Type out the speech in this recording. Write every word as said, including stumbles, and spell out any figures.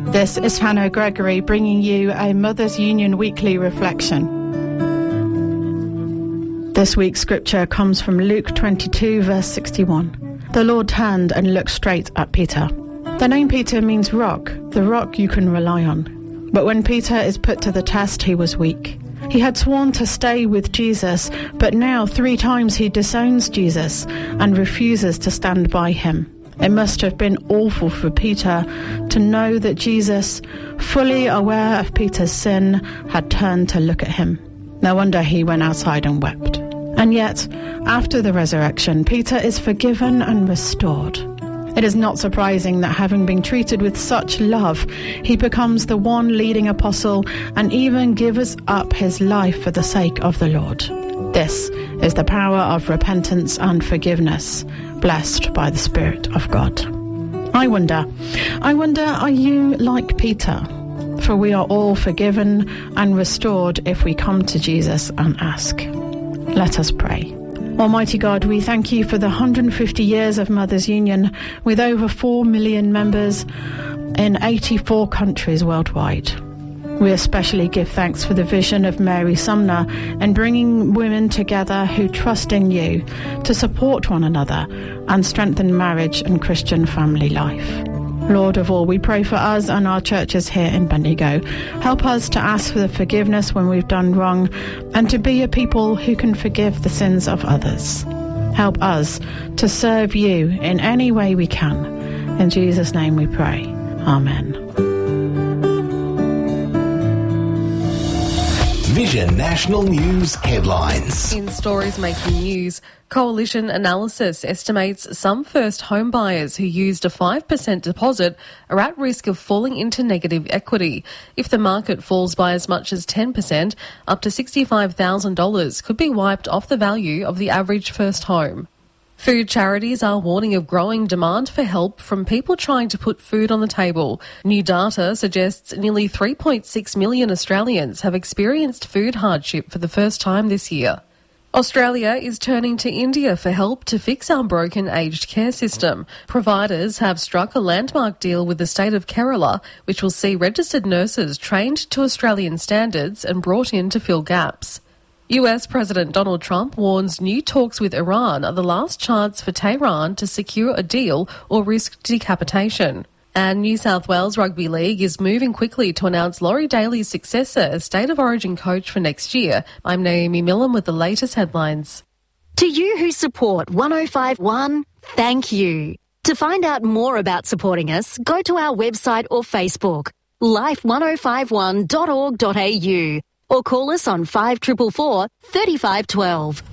This is Hannah Gregory bringing you a Mothers Union Weekly Reflection. This week's scripture comes from Luke twenty-two, verse sixty-one. The Lord turned and looked straight at Peter. The name Peter means rock, the rock you can rely on. But when Peter is put to the test, he was weak. He had sworn to stay with Jesus, but now three times he disowns Jesus and refuses to stand by him. It must have been awful for Peter to know that Jesus, fully aware of Peter's sin, had turned to look at him. No wonder he went outside and wept. And yet, after the resurrection, Peter is forgiven and restored. It is not surprising that having been treated with such love, he becomes the one leading apostle and even gives up his life for the sake of the Lord. This is the power of repentance and forgiveness, blessed by the Spirit of God. I wonder, I wonder, are you like Peter? For we are all forgiven and restored if we come to Jesus and ask. Let us pray. Almighty God, we thank you for the one hundred fifty years of Mothers Union with over four million members in eighty-four countries worldwide. We especially give thanks for the vision of Mary Sumner and bringing women together who trust in you to support one another and strengthen marriage and Christian family life. Lord of all, we pray for us and our churches here in Bendigo. Help us to ask for the forgiveness when we've done wrong and to be a people who can forgive the sins of others. Help us to serve you in any way we can. In Jesus' name we pray. Amen. Vision National News headlines. In stories making news, Coalition Analysis estimates some first home buyers who used a five percent deposit are at risk of falling into negative equity. If the market falls by as much as ten percent, up to sixty-five thousand dollars could be wiped off the value of the average first home. Food charities are warning of growing demand for help from people trying to put food on the table. New data suggests nearly three point six million Australians have experienced food hardship for the first time this year. Australia is turning to India for help to fix our broken aged care system. Providers have struck a landmark deal with the state of Kerala, which will see registered nurses trained to Australian standards and brought in to fill gaps. U S President Donald Trump warns new talks with Iran are the last chance for Tehran to secure a deal or risk decapitation. And New South Wales Rugby League is moving quickly to announce Laurie Daly's successor as State of Origin coach for next year. I'm Naomi Millen with the latest headlines. To you who support one oh five point one, thank you. To find out more about supporting us, go to our website or Facebook, life ten fifty-one dot org dot a u, or call us on five four four four, three five one two.